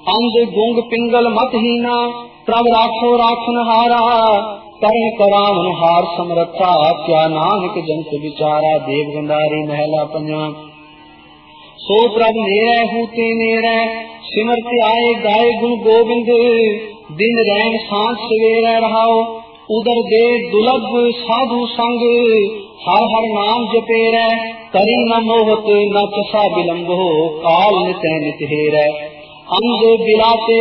अंध गुंग पिंगल मतहीना प्रभ राखो राखन हारा करण करावन हार समरथा क्या नानक जंत विचारा। देव गंधारी महला पंजा। सो प्रभ नेरै हूते नेरै सिमरत आए गाए गुण गोबिंद दिन रैन सांझ सवेरै रहाओ उदर दे दुलभ साधु संग हर हर नाम जपेरै करी न मोहत न चसा विलंब हो काल नित नित हेरै अंध बिलाते